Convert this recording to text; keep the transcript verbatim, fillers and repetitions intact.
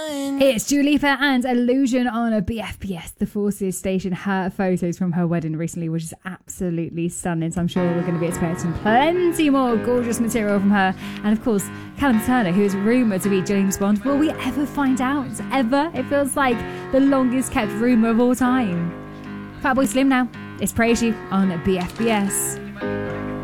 It's Dua Lipa and Illusion on a B F B S, the Forces station. Her photos from her wedding recently were just absolutely stunning. So I'm sure we're going to be expecting plenty more gorgeous material from her. And of course, Callum Turner, who is rumoured to be James Bond. Will we ever find out? Ever? It feels like the longest kept rumour of all time. Fatboy Slim now. It's Praise You on B F B S.